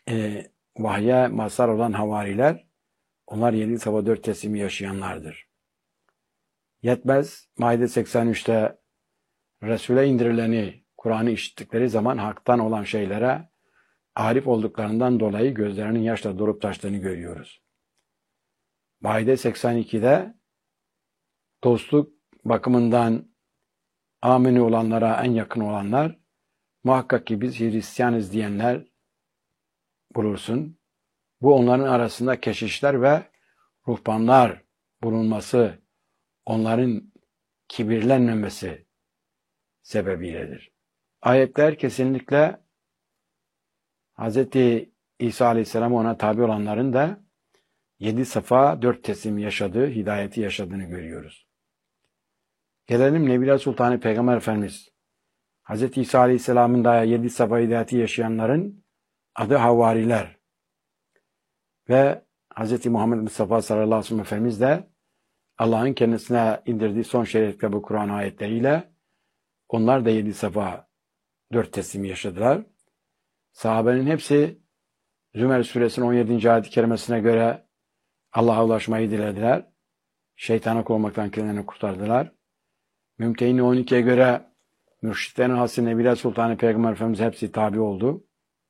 vahye mazhar olan havariler, onlar 7 sabah 4 teslimi yaşayanlardır. Yetmez, Maide 83'te Resul'e indirileni, Kur'an'ı işittikleri zaman haktan olan şeylere arif olduklarından dolayı gözlerinin yaşla dolup taştığını görüyoruz. Maide 82'de dostluk bakımından amini olanlara en yakın olanlar, muhakkak ki biz Hristiyanız diyenler bulursun. Bu onların arasında keşişler ve ruhbanlar bulunması, onların kibirlenmemesi sebebiyledir. Ayetler kesinlikle Hz. İsa Aleyhisselam ona tabi olanların da 7 safa 4 teslim yaşadığı, hidayeti yaşadığını görüyoruz. Gelelim Nebiler Sultanı Peygamber Efendimiz. Hz. İsa Aleyhisselam'ın da 7 safa hidayeti yaşayanların adı havariler. Ve Hz. Muhammed Mustafa sallallahu aleyhi ve sellem Efendimiz de Allah'ın kendisine indirdiği son şeriat bu Kur'an ayetleriyle onlar da 7 safa 4 teslim yaşadılar. Sahabenin hepsi Zümer suresinin 17. ayet-i kerimesine göre Allah'a ulaşmayı dilediler. Şeytana kovmaktan kendilerini kurtardılar. Mümtehine 12'ye göre mürşitlerin hası Nebiler Sultanı Peygamber Efendimiz hepsi tabi oldu.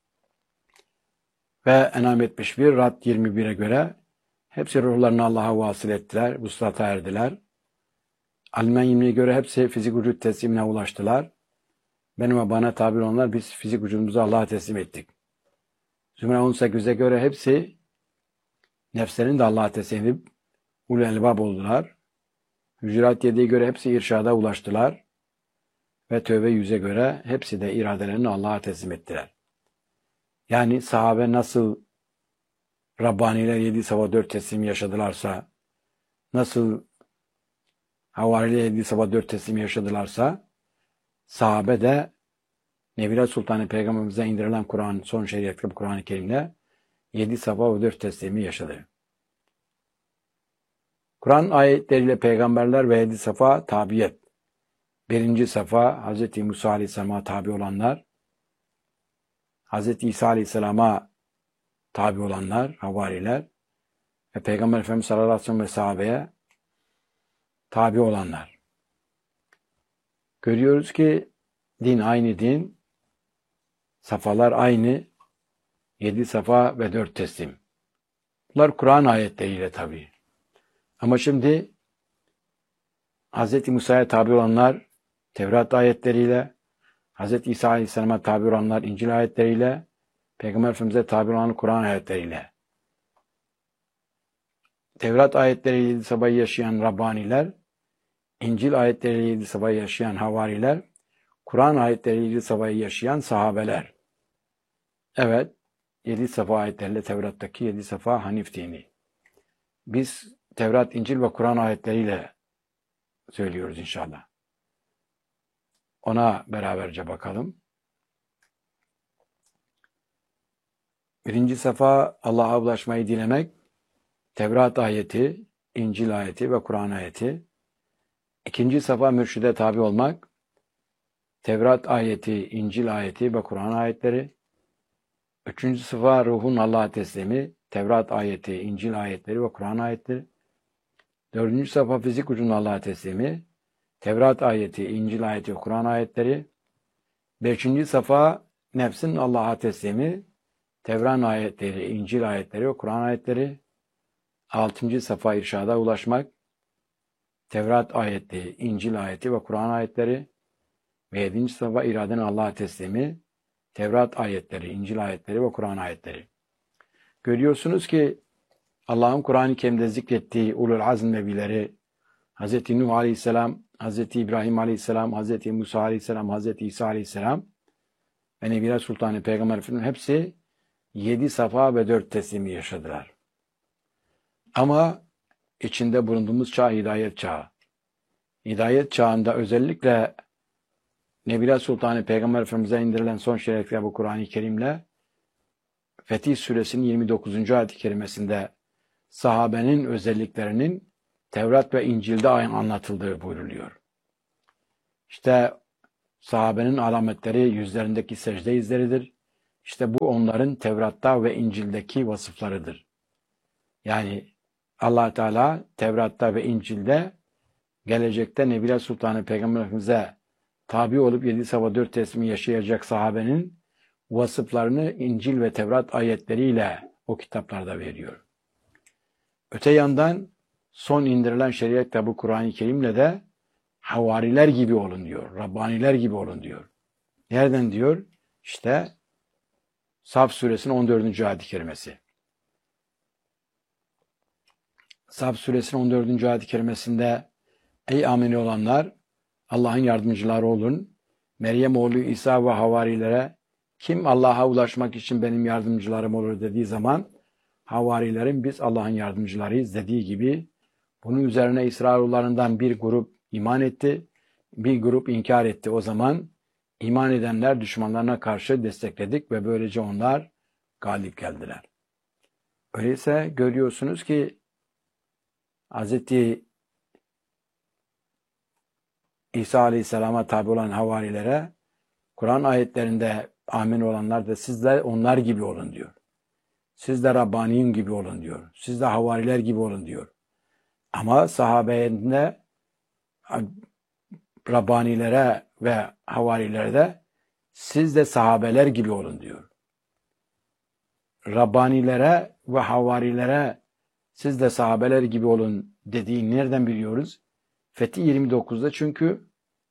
Ve En'am 71, Rad 21'e göre hepsi ruhlarını Allah'a vasıl ettiler, vuslata erdiler. Alimen 20'ye göre hepsi fizik vücut teslimine ulaştılar. Benim ve bana tabi olanlar biz fizik vücudumuzu Allah'a teslim ettik. Zümer 18'e göre hepsi nefslerini de Allah'a teslim edip ulul elbab oldular. Hücurat 7'ye göre hepsi irşada ulaştılar. Ve Tövbe 100'e göre hepsi de iradelerini Allah'a teslim ettiler. Yani sahabe nasıl Rabbaniler 7 sabah 4 teslim yaşadılarsa, nasıl havariler 7 sabah 4 teslim yaşadılarsa, sahabe de Nebiler Sultanı Peygamberimize indirilen Kur'an, son şeriatlı Kur'an-ı Kerim'le 7 sabah ve 4 teslimi yaşadı. Kur'an ayetleriyle peygamberler ve 7 safa tabiyet. 1. safa Hz. Musa Aleyhisselam'a tabi olanlar, Hz. İsa Aleyhisselam'a tabi olanlar, havariler ve Peygamber Efendimiz sallallahu aleyhi ve sellem ve sahabeye tabi olanlar. Görüyoruz ki din aynı din, safalar aynı, 7 safa ve 4 teslim. Bunlar Kur'an ayetleriyle tabi. Ama şimdi Hz. Musa'ya tabi olanlar Tevrat ayetleriyle, Hz. İsa Aleyhisselam'a tabi olanlar İncil ayetleriyle, Peygamber Efendimiz'e tabi olanlar Kur'an ayetleriyle. Tevrat ayetleriyle 7 sabahı yaşayan Rabbaniler, İncil ayetleriyle 7 sabahı yaşayan havariler, Kur'an ayetleriyle 7 sabahı yaşayan sahabeler. Evet, 7 safa ayetleriyle Tevrat'taki 7 safa Hanif dini. Biz Tevrat, İncil ve Kur'an ayetleriyle söylüyoruz inşallah. Ona beraberce bakalım. 1. safa Allah'a ulaşmayı dilemek, Tevrat ayeti, İncil ayeti ve Kur'an ayeti. 2. safa mürşide tabi olmak, Tevrat ayeti, İncil ayeti ve Kur'an ayetleri. 3. safa ruhun Allah'a teslimi, Tevrat ayeti, İncil ayetleri ve Kur'an ayetleri. 4. safa fizik vücudun Allah'a teslimi, Tevrat ayeti, İncil ayeti ve Kur'an ayetleri. 5. safa nefsin Allah'a teslimi, Tevrat ayetleri, İncil ayetleri ve Kur'an ayetleri. 6. safa irşada ulaşmak, Tevrat ayeti, İncil ayeti ve Kur'an ayetleri. Ve 7. safa iradenin Allah'a teslimi, Tevrat ayetleri, İncil ayetleri ve Kur'an ayetleri. Görüyorsunuz ki Allah'ın Kur'an-ı Kerim'de zikrettiği ulul azm nebileri, Hz. Nuh Aleyhisselam, Hz. İbrahim Aleyhisselam, Hz. Musa Aleyhisselam, Hz. İsa Aleyhisselam ve Nebiler Sultanı Peygamber Efendimiz hepsi 7 safa ve 4 teslimi yaşadılar. Ama içinde bulunduğumuz çağ hidayet çağı. Hidayet çağında özellikle Nebiler Sultanı Peygamber Efendimiz'e indirilen son şeriatla bu Kur'an-ı Kerim'le Fetih Suresinin 29. ayet-i kerimesinde sahabenin özelliklerinin Tevrat ve İncil'de anlatıldığı buyruluyor. İşte sahabenin alametleri yüzlerindeki secde izleridir. İşte bu onların Tevrat'ta ve İncil'deki vasıflarıdır. Yani Allah Teala Tevrat'ta ve İncil'de gelecekte Nebiler Sultanı Peygamber Efendimiz'e tabi olup 7 sabah 4 teslimi yaşayacak sahabenin vasıflarını İncil ve Tevrat ayetleriyle o kitaplarda veriyor. Öte yandan son indirilen şeriat kitabı Kur'an-ı Kerim'le de havariler gibi olun diyor. Rabbaniler gibi olun diyor. Nereden diyor? İşte Saf suresinin 14. ayet-i kerimesi. Saf suresinin 14. ayet-i kerimesinde ey ameli olanlar Allah'ın yardımcıları olun. Meryem oğlu İsa ve havarilere kim Allah'a ulaşmak için benim yardımcılarım olur dediği zaman havarilerin biz Allah'ın yardımcılarıyız dediği gibi bunun üzerine İsrailoğullarından bir grup iman etti, bir grup inkar etti. O zaman iman edenler düşmanlarına karşı destekledik ve böylece onlar galip geldiler. Öyleyse görüyorsunuz ki Hz. İsa Aleyhisselam'a tabi olan havarilere Kur'an ayetlerinde amin olanlar da siz de onlar gibi olun diyor. Siz de Rabbaniyin gibi olun diyor. Siz de havariler gibi olun diyor. Ama sahabeyinde Rabbanilere ve havarilere de siz de sahabeler gibi olun diyor. Rabbanilere ve havarilere siz de sahabeler gibi olun dediğini nereden biliyoruz? Fethi 29'da çünkü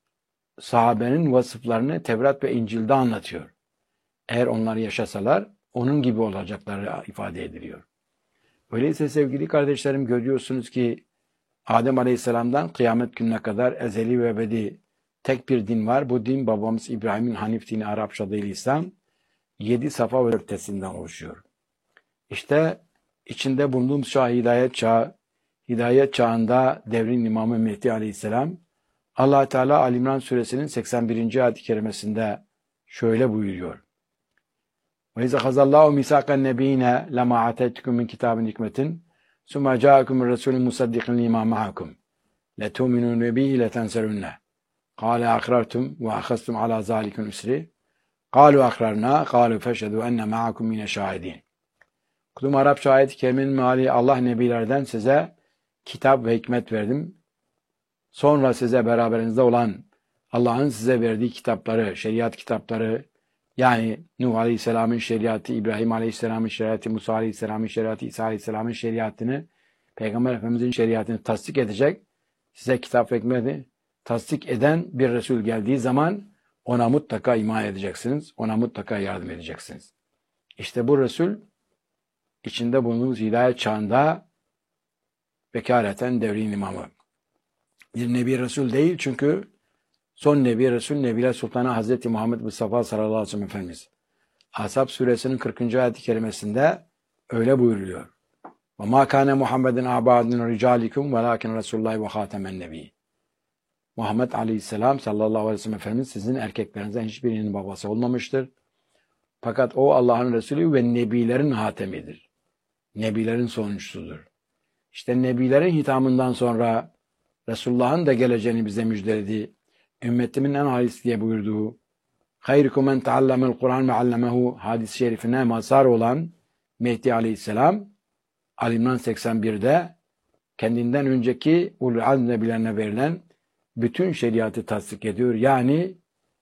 sahabenin vasıflarını Tevrat ve İncil'de anlatıyor. Eğer onlar yaşasalar onun gibi olacakları ifade ediliyor. Öyleyse sevgili kardeşlerim görüyorsunuz ki Adem Aleyhisselam'dan kıyamet gününe kadar ezeli ve ebedi tek bir din var. Bu din babamız İbrahim'in Hanif dini Arapça adıyla İslam 7 safa ve örtesinden oluşuyor. İşte içinde bulunduğumuz çağ hidayet çağı, hidayet çağında devrin imamı Mehdi Aleyhisselam Allah Teala Ali İmran suresinin 81. ayet-i kerimesinde şöyle buyuruyor. Ve izâ hazallâhu misâkan nebîne lemâ ateytukum min kitâbin hikmetin sümme câekum rasûlun musaddiqun limâ ma'akum letûminûne bihi letenserunne kâle akrartum ve akhastum alâ zâlikun üsri kâlu akrarnâ kâlu feşhedû enne ma'akum mine şahidîn. Okuduğum Arapça ayet-i kerimenin meali Allah nebilerden size kitap ve hikmet verdim. Sonra size beraberinizde olan Allah'ın size verdiği kitapları, şeriat kitapları, yani Nuh Aleyhisselam'ın şeriatı, İbrahim Aleyhisselam'ın şeriatı, Musa Aleyhisselam'ın şeriatı, İsa Aleyhisselam'ın şeriatını, Peygamber Efendimiz'in şeriatını tasdik edecek, size kitap ve hikmeti tasdik eden bir Resul geldiği zaman ona mutlaka iman edeceksiniz, ona mutlaka yardım edeceksiniz. İşte bu Resul içinde bulunduğumuz hidayet çağında vekaleten devrin imamı. Bir Nebi Resul değil çünkü son Nebi Resul Nebiler Sultanı Hazreti Muhammed Mustafa sallallahu aleyhi ve sellem Efendimiz. Ashab suresinin 40. ayet-i kerimesinde öyle buyuruluyor. وَمَا كَانَ مُحَمَّدٍ عَبَادٍ رِجَالِكُمْ وَلَاكِنْ رَسُولُ اللّٰهِ وَخَاتَمَ النَّبِيِّ. Muhammed Aleyhisselam sallallahu aleyhi ve sellem Efendimiz sizin erkeklerinizden hiçbirinin babası olmamıştır. Fakat o Allah'ın Resulü ve Nebilerin hatemidir. Nebilerin sonuncusudur. İşte Nebilerin hitamından sonra Resulullah'ın da geleceğini bize müjdeledi. Ümmetimin en halisi diye buyurduğu hayrukum men taallamel Kur'an ve allemehu hadis-i şerifine mazhar olan Mehdi Aleyhisselam Ali İmran 81'de kendinden önceki ulul azm nebilerine verilen bütün şeriatı tasdik ediyor. Yani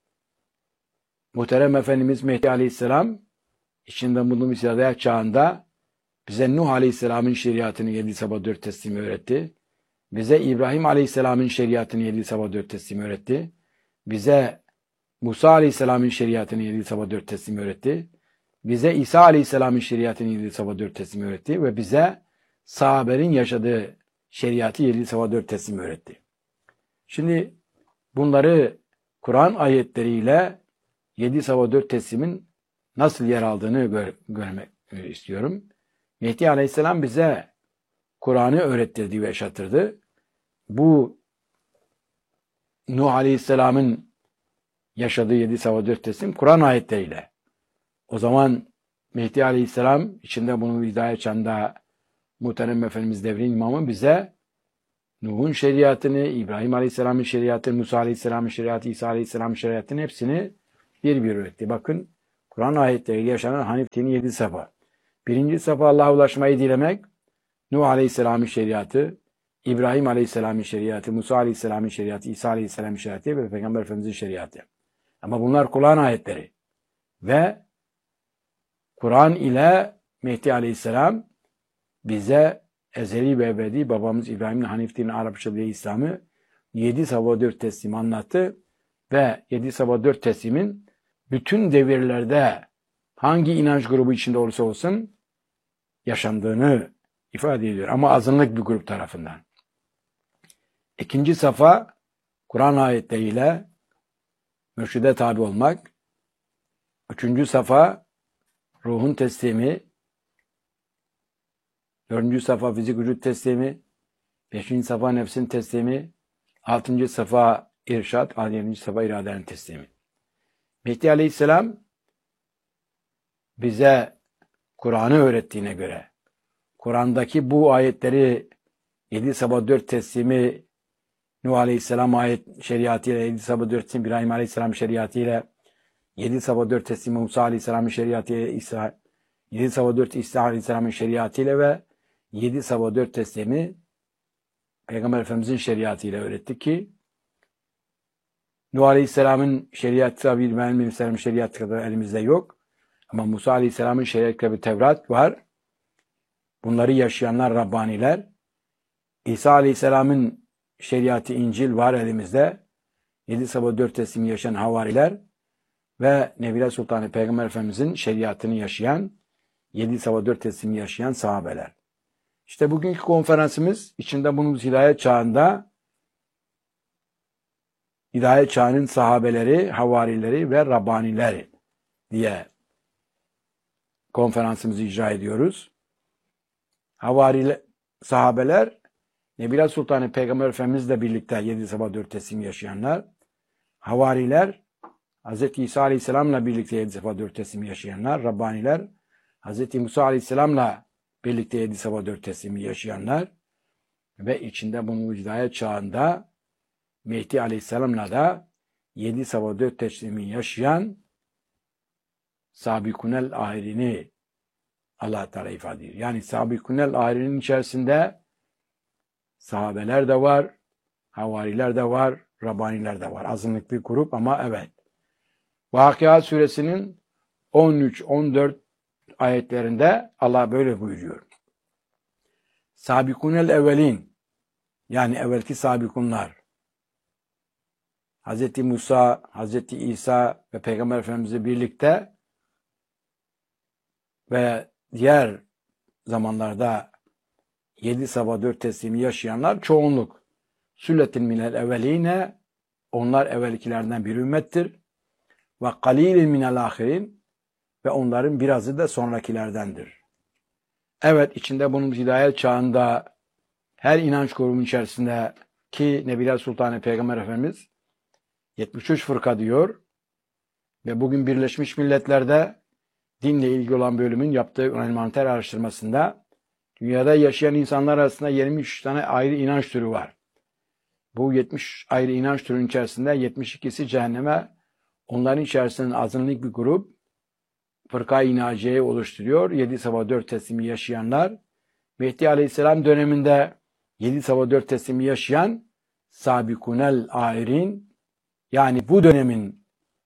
muhterem Efendimiz Mehdi Aleyhisselam içinde bulunduğumuz hidayet çağında bize Nuh Aleyhisselam'ın şeriatını 7 sabah 4 teslimi öğretti. Bize İbrahim Aleyhisselam'ın şeriatını 7 sabah 4 teslimi öğretti. Bize Musa Aleyhisselam'ın şeriatını 7 sabah 4 teslimi öğretti. Bize İsa Aleyhisselam'ın şeriatını 7 sabah 4 teslimi öğretti. Ve bize sahabenin yaşadığı şeriatı 7 sabah 4 teslimi öğretti. Şimdi bunları Kur'an ayetleriyle 7 sabah 4 teslimin nasıl yer aldığını görmek istiyorum. Mehdi Aleyhisselam bize Kur'an'ı öğrettirdi ve yaşatırdı. Bu Nuh Aleyhisselam'ın yaşadığı 7 sabah 4 teslim Kur'an ayetleriyle. O zaman Mehdi Aleyhisselam içinde bunun hidayet çağında muhterem Efendimiz devrin imamı bize Nuh'un şeriatını, İbrahim Aleyhisselam'ın şeriatını, Musa Aleyhisselam'ın şeriatı, İsa Aleyhisselam'ın şeriatını hepsini bir öğretti. Bakın Kur'an ayetleriyle yaşanan Hanif dini 7 safa. Birinci safa Allah'a ulaşmayı dilemek, Nuh Aleyhisselam'ın şeriatı, İbrahim Aleyhisselam'ın şeriatı, Musa Aleyhisselam'ın şeriatı, İsa Aleyhisselam'ın şeriatı ve Peygamber Efendimiz'in şeriatı. Ama bunlar Kur'an ayetleri. Ve Kur'an ile Mehdi Aleyhisselam bize ezeli ve ebedi babamız İbrahim'in Hanif dini Arapçalığı İslam'ı 7 sabah 4 teslim anlattı ve 7 sabah 4 teslimin bütün devirlerde hangi inanç grubu içinde olursa olsun yaşandığını ifade ediyor. Ama azınlık bir grup tarafından. İkinci safa Kur'an ayetleriyle mürşide tabi olmak. Üçüncü safa ruhun teslimi. Dördüncü safa fizik vücut teslimi. Beşinci safa nefsin teslimi. Altıncı safa irşad. Yedinci safa iradenin teslimi. Mehdi Aleyhisselam bize Kur'an'ı öğrettiğine göre Kur'an'daki bu ayetleri 7 sabah 4 teslimi Nuh Aleyhisselam ayet şeriatıyla 7 sabah 4 teslim İbrahim Aleyhisselam şeriatıyla 7 sabah 4 teslimi Musa Aleyhisselam'ın şeriatıyla 7 sabah 4 İsa Aleyhisselam'ın şeriatıyla ve 7 sabah 4 teslimi Peygamber Efendimiz'in şeriatıyla öğretti ki Nuh Aleyhisselam'ın şeriatı tabi İbrahim Aleyhisselam'ın şeriatı kadar elimizde yok. Ama Musa Aleyhisselam'ın şeriatı bir Tevrat var. Bunları yaşayanlar Rabbaniler. İsa Aleyhisselam'ın şeriatı İncil var elimizde. 7 sabah 4 teslim yaşayan havariler ve Nebiler Sultanı Peygamber Efendimiz'in şeriatını yaşayan 7 sabah 4 teslim yaşayan sahabeler. İşte bugünkü konferansımız içinde bulunduğumuz hidayet çağında hidayet çağının sahabeleri, havarileri ve Rabbanileri diye konferansımızı icra ediyoruz. Sahabeler Nebiler Sultanı Peygamber Efendimizle birlikte 7 sabah 4 teslim yaşayanlar. Havariler Hz. İsa Aleyhisselam'la birlikte 7 sabah 4 teslim yaşayanlar. Rabbaniler Hz. Musa Aleyhisselam'la birlikte 7 sabah 4 teslimi yaşayanlar. Ve içinde bunun hidayet çağında Mehdi Aleyhisselam'la da 7 sabah 4 teslimi yaşayan Sabikunel ahirini Allah Teala ifade ediyor. Yani Sabikunel ahirinin içerisinde sahabeler de var, havariler de var, Rabbaniler de var. Azınlık bir grup ama evet. Vakıa suresinin 13-14 ayetlerinde Allah böyle buyuruyor. Sabikunel evvelin, yani evvelki sabikunlar, Hz. Musa, Hz. İsa ve Peygamber Efendimiz'le birlikte ve diğer zamanlarda 7 sabah 4 teslimi yaşayanlar çoğunluk. Sülletin minel evveline, onlar evvelkilerden bir ümmettir. Ve kalilin minel ahirin, ve onların birazı da sonrakilerdendir. Evet, içinde bunun hidayet çağında her inanç grubunun içerisinde ki Nebiler Sultanı Peygamber Efendimiz 73 fırka diyor ve bugün Birleşmiş Milletler'de dinle ilgili olan bölümün yaptığı envanter araştırmasında dünyada yaşayan insanlar arasında 23 tane ayrı inanç türü var. Bu 70 ayrı inanç türünün içerisinde 72'si cehenneme, onların içerisinde azınlık bir grup Fırka-i Naciye'yi oluşturuyor. 7 sabah 4 teslimi yaşayanlar, Mehdi Aleyhisselam döneminde 7 sabah 4 teslimi yaşayan Sabikunel ahirin, yani bu dönemin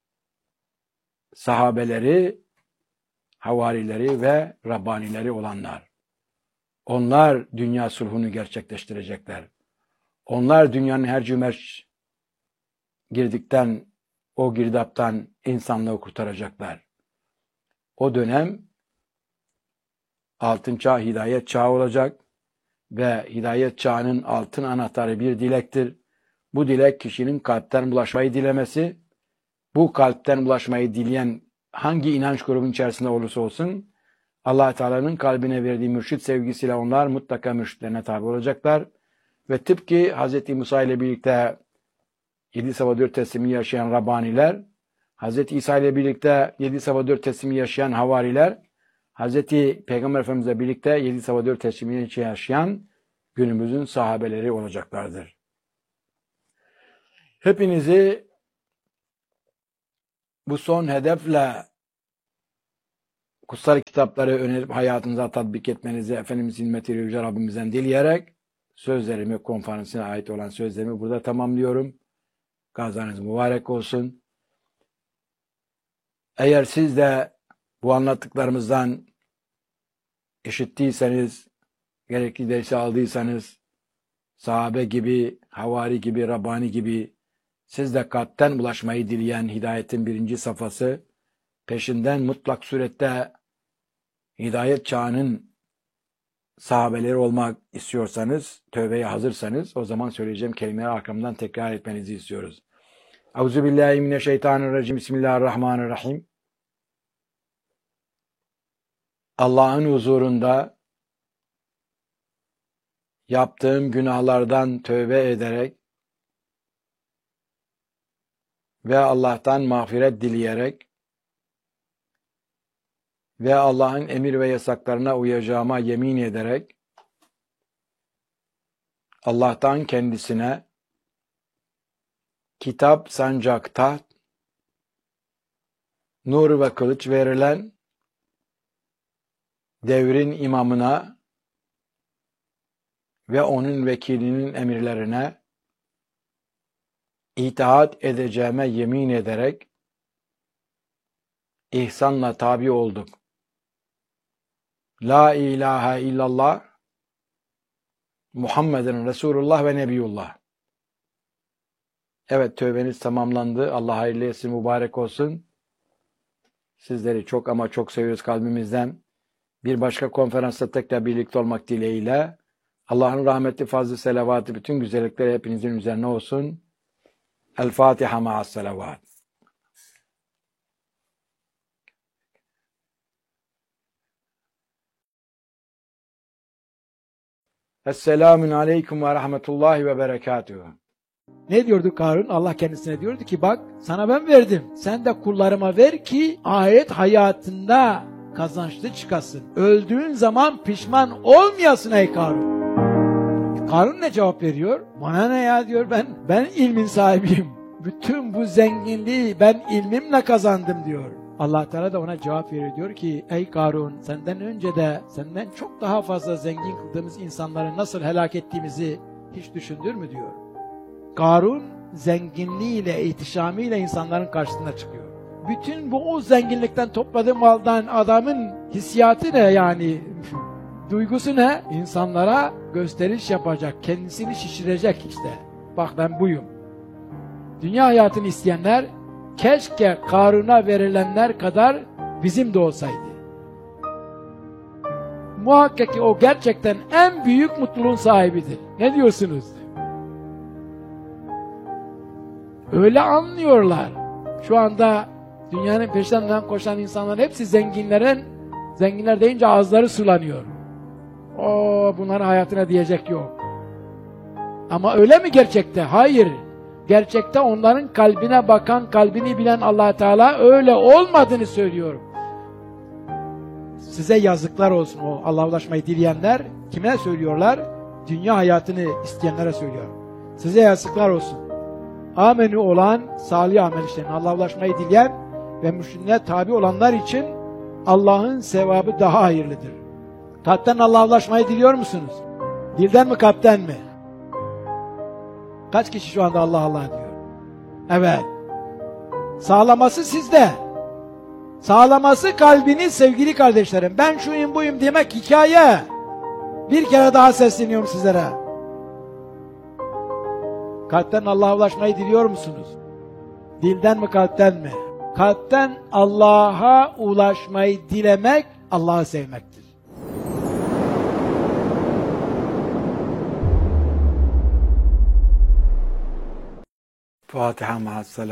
sahabeleri, havarileri ve Rabbanileri olanlar. Onlar dünya sulhunu gerçekleştirecekler. Onlar dünyanın her cümerç girdikten, o girdaptan insanlığı kurtaracaklar. O dönem altın çağ, hidayet çağı olacak ve hidayet çağının altın anahtarı bir dilektir. Bu dilek kişinin kalpten bulaşmayı dilemesi. Bu kalpten bulaşmayı dileyen hangi inanç grubunun içerisinde olursa olsun Allah Teala'nın kalbine verdiği mürşit sevgisiyle onlar mutlaka mürşitlerine tabi olacaklar. Ve tıpkı Hz. Musa ile birlikte 7 sabah 4 teslimi yaşayan Rabbaniler, Hz. İsa ile birlikte 7 sabah 4 teslimi yaşayan havariler, Hz. Peygamber Efendimizle birlikte 7 sabah 4 teslimi yaşayan günümüzün sahabeleri olacaklardır. Hepinizi bu son hedefle kutsal kitapları önerip hayatınıza tatbik etmenizi Efendimizin himmet-i Yüce Rabbimizden dileyerek sözlerimi, konferansına ait olan sözlerimi burada tamamlıyorum. Gazanız mübarek olsun. Eğer siz de bu anlattıklarımızdan işittiyseniz, gerekli dersi aldıysanız, sahabe gibi, havari gibi, Rabbani gibi siz de kalpten ulaşmayı dileyen hidayetin birinci safhası, peşinden mutlak surette hidayet çağının sahabeleri olmak istiyorsanız, tövbeye hazırsanız, o zaman söyleyeceğim kelimeleri arkamdan tekrar etmenizi istiyoruz. Euzubillahimineşşeytanirracim. Bismillahirrahmanirrahim. Allah'ın huzurunda yaptığım günahlardan tövbe ederek ve Allah'tan mağfiret dileyerek ve Allah'ın emir ve yasaklarına uyacağıma yemin ederek Allah'tan kendisine kitap, sancak, taht, nur ve kılıç verilen devrin imamına ve onun vekilinin emirlerine itaat edeceğime yemin ederek ihsanla tabi olduk. La ilahe illallah Muhammeden Resulullah ve Nebiyullah. Evet, tövbeniz tamamlandı. Allah hayırlı etsin, mübarek olsun. Sizleri çok ama çok seviyoruz kalbimizden. Bir başka konferansta tekrar birlikte olmak dileğiyle Allah'ın rahmeti, fazlı selavatı, bütün güzellikleri hepinizin üzerine olsun. El Fatiha ma'as selavat. Esselamun aleyküm ve rahmetullahi ve berekatuhu. Ne diyordu Karun? Allah kendisine diyordu ki bak sana ben verdim. Sen de kullarıma ver ki ahiret hayatında kazançlı çıkasın. Öldüğün zaman pişman olmayasın ey Karun. Karun ne cevap veriyor? Bana ne ya diyor, ben ilmin sahibiyim. Bütün bu zenginliği ben ilmimle kazandım diyor. Allah Teala da ona cevap veriyor, diyor ki ey Karun, senden önce de senden çok daha fazla zengin kıldığımız insanları nasıl helak ettiğimizi hiç düşündün mü diyor. Karun zenginliğiyle, ihtişamıyla insanların karşısına çıkıyor. Bütün bu o zenginlikten topladığı maldan adamın hissiyatı ne yani? Duygusu ne? İnsanlara gösteriş yapacak, kendisini şişirecek işte. Bak ben buyum. Dünya hayatını isteyenler keşke Karun'a verilenler kadar bizim de olsaydı. Muhakkak ki o gerçekten en büyük mutluluğun sahibidir. Ne diyorsunuz? Öyle anlıyorlar. Şu anda dünyanın peşinden koşan insanların hepsi zenginler deyince ağızları sulanıyor. Bunların hayatına diyecek yok. Ama öyle mi gerçekte? Hayır. Gerçekte onların kalbine bakan, kalbini bilen Allah Teala öyle olmadığını söylüyor. Size yazıklar olsun o Allah'a ulaşmayı dileyenler. Kime söylüyorlar? Dünya hayatını isteyenlere söylüyor. Size yazıklar olsun. Amenü olan salih amel işleyen, Allah'a ulaşmayı dileyen ve mürşidine tabi olanlar için Allah'ın sevabı daha hayırlıdır. Kalpten Allah'a ulaşmayı diliyor musunuz? Dilden mi, kalpten mi? Kaç kişi şu anda Allah Allah diyor? Evet. Sağlaması sizde. Sağlaması kalbiniz sevgili kardeşlerim. Ben şuyum buyum demek hikaye. Bir kere daha sesleniyorum sizlere. Kalpten Allah'a ulaşmayı diliyor musunuz? Dilden mi, kalpten mi? Kalpten Allah'a ulaşmayı dilemek, Allah'ı sevmektir. Fatiha ma'as